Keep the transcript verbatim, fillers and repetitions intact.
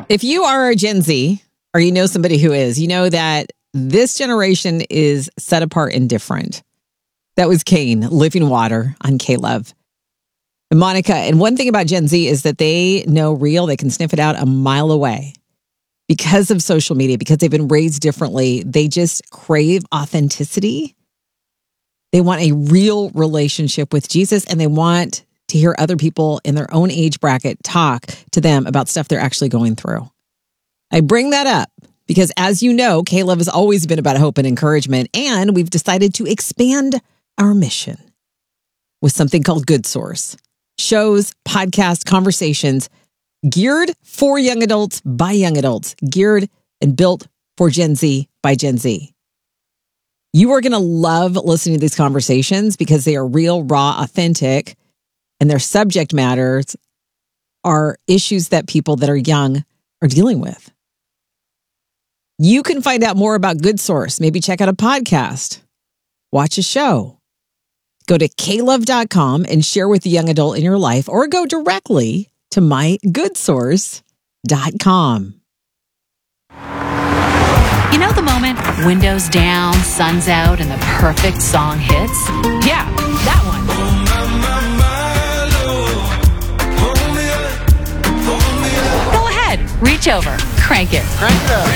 If you are a Gen Z, or you know somebody who is, you know that this generation is set apart and different. That was Kane, Living Water on K-Love. And Monica, and one thing about Gen Z is that they know real, they can sniff it out a mile away. Because of social media, because they've been raised differently, they just crave authenticity. They want a real relationship with Jesus, and they want to hear other people in their own age bracket talk to them about stuff they're actually going through. I bring that up because, as you know, K-Love has always been about hope and encouragement, and we've decided to expand our mission with something called Good Source. Shows, podcasts, conversations geared for young adults by young adults, geared and built for Gen Z by Gen Z. You are going to love listening to these conversations because they are real, raw, authentic, and their subject matters are issues that people that are young are dealing with. You can find out more about Good Source. Maybe check out a podcast, watch a show, go to K love dot com and share with the young adult in your life, or go directly to my good source dot com. You know the moment, windows down, sun's out, and the perfect song hits? Yeah, that one. Go ahead, reach over, crank it. Crank it up.